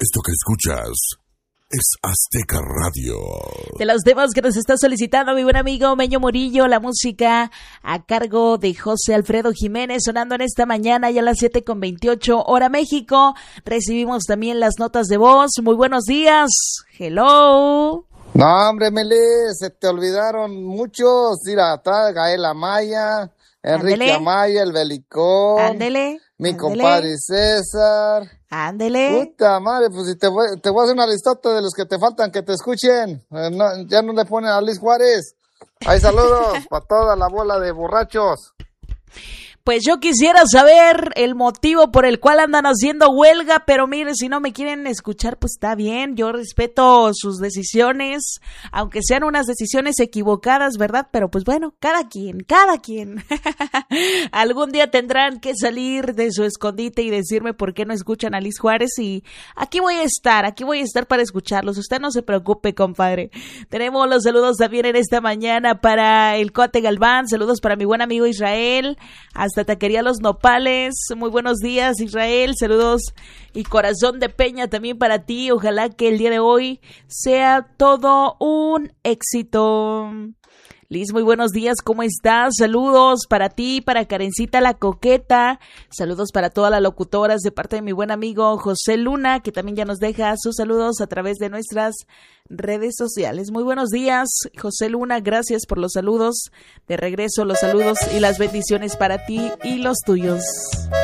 Esto que escuchas es Azteca Radio. De los temas que nos está solicitando mi buen amigo Meño Murillo, la música a cargo de José Alfredo Jiménez, sonando en esta mañana ya a las 7:28 hora México. Recibimos también las notas de voz. Muy buenos días. Hello. No, hombre, Meli, se te olvidaron muchos. Mira, está Gael Amaya, Enrique Ándele. Amaya, el Belicón. Ándele. Mi compadre César. Ándele. Puta madre, pues si te voy a hacer una listota de los que te faltan que te escuchen. Ya no le ponen a Luis Juárez. Hay saludos para toda la bola de borrachos. Pues yo quisiera saber el motivo por el cual andan haciendo huelga, pero mire, si no me quieren escuchar, pues está bien, yo respeto sus decisiones, aunque sean unas decisiones equivocadas, ¿verdad? Pero pues bueno, cada quien. Algún día tendrán que salir de su escondite y decirme por qué no escuchan a Luis Juárez y aquí voy a estar para escucharlos, usted no se preocupe, compadre. Tenemos los saludos también en esta mañana para el Cote Galván, saludos para mi buen amigo Israel, hasta Taquería Los Nopales. Muy buenos días, Israel. Saludos y corazón de peña también para ti. Ojalá que el día de hoy sea todo un éxito. Liz, muy buenos días, ¿cómo estás? Saludos para ti, para Karencita la Coqueta, saludos para todas las locutoras de parte de mi buen amigo José Luna, que también ya nos deja sus saludos a través de nuestras redes sociales. Muy buenos días, José Luna, gracias por los saludos, de regreso los saludos y las bendiciones para ti y los tuyos.